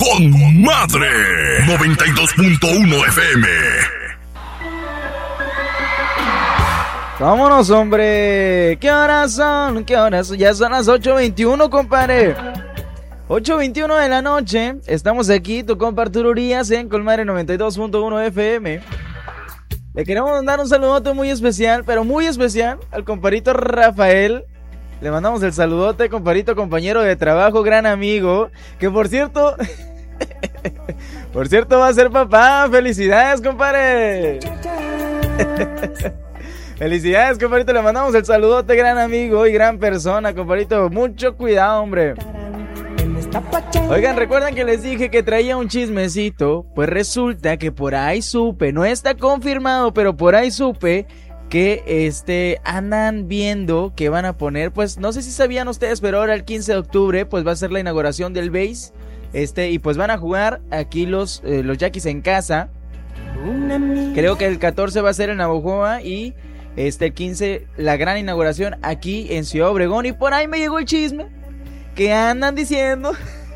con madre. 92.1 FM. Vámonos, hombre. ¿Qué horas son? ¿Qué horas son? Ya son las 8:21, compadre. 8:21 de la noche. Estamos aquí, tu compa Arturo Urias en Colmadre 92.1 FM. Le queremos dar un saludote muy especial, pero muy especial, al compadrito Rafael. Le mandamos el saludote, compadrito, compañero de trabajo, gran amigo. Que por cierto... por cierto va a ser papá. ¡Felicidades, compadre! Felicidades, compadrito, le mandamos el saludote, gran amigo y gran persona, compadrito. Mucho cuidado, hombre. Oigan, ¿recuerdan que les dije que traía un chismecito? Pues resulta que por ahí supe, no está confirmado, pero por ahí supe que andan viendo que van a poner, pues no sé si sabían ustedes, pero ahora el 15 de octubre pues va a ser la inauguración del base, y pues van a jugar aquí los Yaquis en casa. Creo que el 14 va a ser en Navojoa y el 15 la gran inauguración aquí en Ciudad Obregón. Y por ahí me llegó el chisme que andan diciendo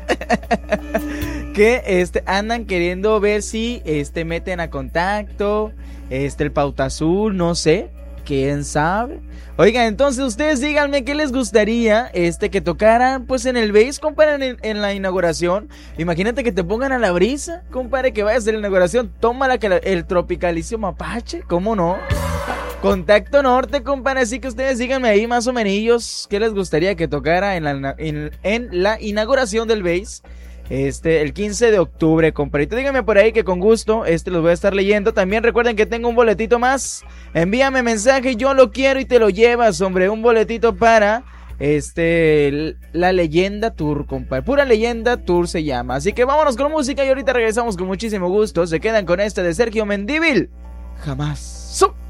que andan queriendo ver si meten a Contacto, el Pauta Azul, no sé, quién sabe. Oigan, entonces ustedes díganme qué les gustaría que tocaran pues en el base, compadre, en la inauguración. Imagínate que te pongan a la brisa, compadre, que vayas a la inauguración. Tómala que el Tropicalicio Mapache, ¿cómo no? Contacto Norte, compadre, así que ustedes díganme ahí más o menos qué les gustaría que tocara en la inauguración del base. El 15 de octubre, compadrito. Díganme por ahí que con gusto los voy a estar leyendo. También recuerden que tengo un boletito más. Envíame mensaje, yo lo quiero y te lo llevas, hombre. Un boletito para la Leyenda Tour, compadre. Pura Leyenda Tour se llama. Así que vámonos con música y ahorita regresamos con muchísimo gusto. Se quedan con de Sergio Mendívil. Jamás. ¡Sup!